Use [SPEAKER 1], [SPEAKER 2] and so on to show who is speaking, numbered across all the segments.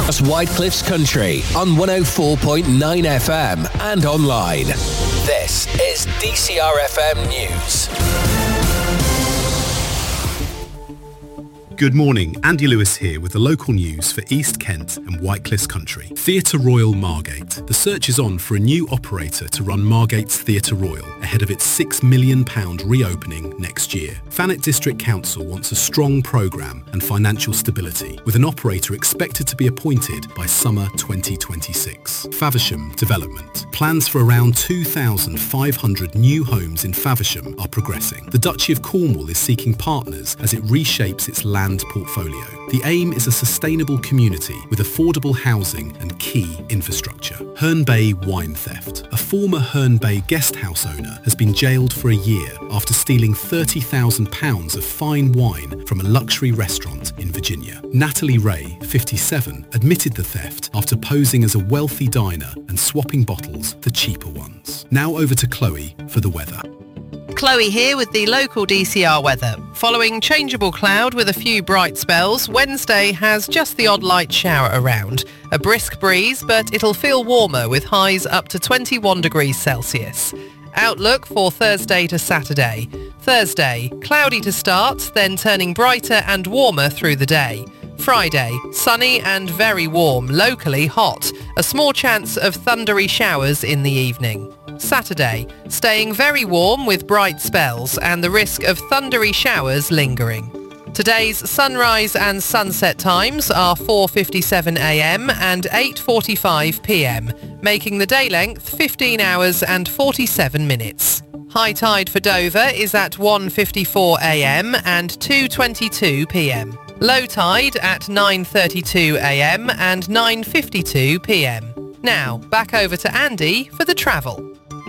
[SPEAKER 1] That's Whitecliff's Country on 104.9 FM and online. This is DCR FM News.
[SPEAKER 2] Good morning, Andy Lewis here with the local news for East Kent and Whitecliff's Country. Theatre Royal Margate. The search is on for a new operator to run Margate's Theatre Royal ahead of its £6 million reopening next year. Thanet District Council wants a strong programme and financial stability, with an operator expected to be appointed by summer 2026. Faversham Development. Plans for around 2,500 new homes in Faversham are progressing. The Duchy of Cornwall is seeking partners as it reshapes its land portfolio. The aim is a sustainable community with affordable housing and key infrastructure. Herne Bay wine theft. A former Herne Bay guest house owner has been jailed for a year after stealing £30,000 of fine wine from a luxury restaurant in Virginia. Natalie Ray, 57, admitted the theft after posing as a wealthy diner and swapping bottles for cheaper ones. Now over to Chloe for the weather.
[SPEAKER 3] Chloe here with the local DCR weather. Following changeable cloud with a few bright spells, Wednesday has just the odd light shower around. A brisk breeze, but it'll feel warmer with highs up to 21 degrees Celsius. Outlook for Thursday to Saturday. Thursday, cloudy to start, then turning brighter and warmer through the day. Friday, sunny and very warm, locally hot. A small chance of thundery showers in the evening. Saturday, staying very warm with bright spells and the risk of thundery showers lingering. Today's sunrise and sunset times are 4:57 a.m. and 8:45 p.m, making the day length 15 hours and 47 minutes. High tide for Dover is at 1:54 a.m. and 2:22 p.m. Low tide at 9:32 a.m. and 9:52 p.m. Now, back over to Andy for the travel.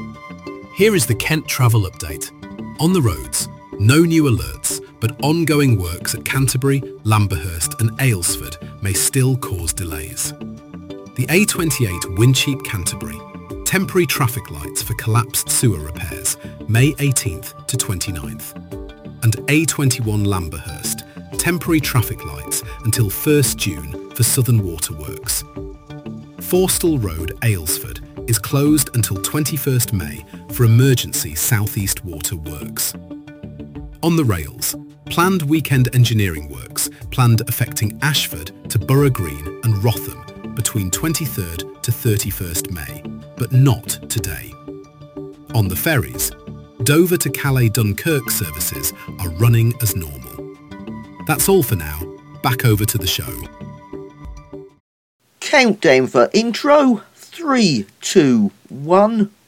[SPEAKER 2] Here is the Kent travel update. On the roads, no new alerts, but ongoing works at Canterbury, Lamberhurst and Aylesford may still cause delays. The A28 Wincheap Canterbury, temporary traffic lights for collapsed sewer repairs, May 18th to 29th. And A21 Lamberhurst, temporary traffic lights until 1st June for Southern Waterworks. Forstall Road, Aylesford, is closed until 21st May for emergency southeast water works. On the rails, planned weekend engineering works planned affecting Ashford to Borough Green and Rotham between 23rd to 31st May, but not today. On the ferries, Dover to Calais Dunkirk services are running as normal. That's all for now. Back over to the show.
[SPEAKER 4] Countdown for intro. 3, 2, 1...